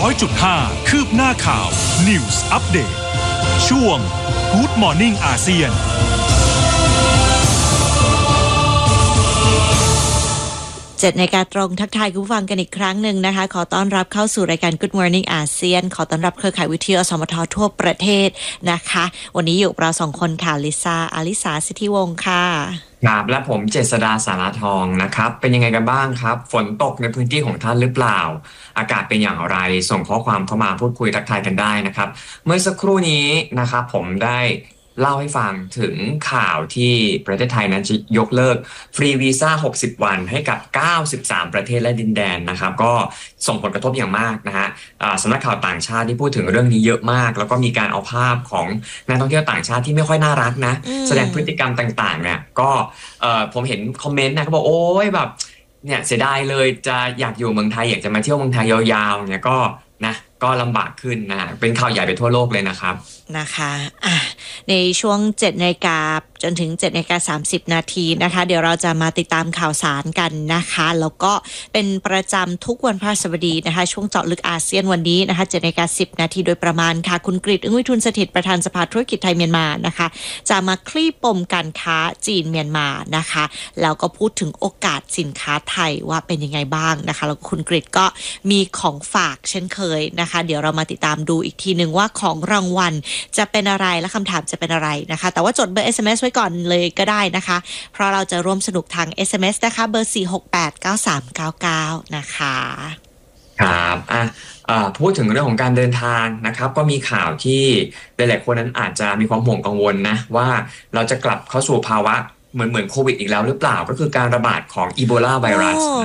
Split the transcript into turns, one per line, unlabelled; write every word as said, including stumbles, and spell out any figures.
ร้อยจุดห้า คืบหน้าข่าว News Update ช่วง Good Morning อาเซียน
เจ็ดนาฬิกาตรงทักทายคุณผู้ฟังกันอีกครั้งหนึ่งนะคะขอต้อนรับเข้าสู่รายการ Good Morning อาเซียนขอต้อนรับเครือข่ายวิทยุอสมททั่วประเทศนะคะวันนี้อยู่เราสองคนค่ะลิซ่าอาลิสาสิทธิวงศ์ค่ะ
ครับและผมเจษฎาสาราทองนะครับเป็นยังไงกันบ้างครับฝนตกในพื้นที่ของท่านหรือเปล่าอากาศเป็นอย่างไรส่งข้อความเข้ามาพูดคุยทักทายกันได้นะครับเมื่อสักครู่นี้นะครับผมได้เล่าให้ฟังถึงข่าวที่ประเทศไทยนั้นจะยกเลิกฟรีวีซ่าหกสิบวันให้กับเก้าสิบสามประเทศและดินแดนนะครับก็ส่งผลกระทบอย่างมากนะฮะสำนักข่าวต่างชาติที่พูดถึงเรื่องนี้เยอะมากแล้วก็มีการเอาภาพของนักท่องเที่ยวต่างชาติที่ไม่ค่อยน่ารักนะแสดงพฤติกรรมต่างๆเนี่ยก็ผมเห็นคอมเมนต์นะเขาบอกโอ้ยแบบเนี่ยเสียดายเลยจะอยากอยู่เมืองไทยอยากจะมาเที่ยวเมืองไทยยาวๆเนี่ยก็นะก็ลำบากขึ้นนะเป็นข่าวใหญ่ไปทั่วโลกเลยนะครับ
นะคะอ่ะในช่วงเจ็ดนาฬิกาจนถึงเจ็ดนาฬิกาสามสิบนาทีนะคะเดี๋ยวเราจะมาติดตามข่าวสารกันนะคะแล้วก็เป็นประจำทุกวันพฤหัสบดีนะคะช่วงเจาะลึกอาเซียนวันนี้นะคะเจ็ดนาฬิกาสิบนาทีโดยประมาณค่ะคุณกฤษ อึ้งวิทูลสถิตประธานสภาธุรกิจไทยเมียนมานะคะจะมาคลี่ปมการค้าจีนเมียนมานะคะแล้วก็พูดถึงโอกาสสินค้าไทยว่าเป็นยังไงบ้างนะคะแล้วคุณกฤษก็มีของฝากเช่นเคยนะคะเดี๋ยวเรามาติดตามดูอีกทีนึงว่าของรางวัลจะเป็นอะไรและคำถามจะเป็นอะไรนะคะแต่ว่าจดเบอร์ เอส เอ็ม เอส ไว้ก่อนเลยก็ได้นะคะเพราะเราจะร่วมสนุกทาง เอส เอ็ม เอส นะคะเบอร์สี่ หก แปด เก้า สาม เก้า เก้านะคะ
ครับอ่ะอ่าพูดถึงเรื่องของการเดินทางนะครับก็มีข่าวที่หลายๆคนนั้นอาจจะมีความห่วงกังวลนะว่าเราจะกลับเข้าสู่ภาวะเหมือนเหมือนโควิดอีกแล้วหรือเปล่าก็คือการระบาดของอีโบลาไวรัส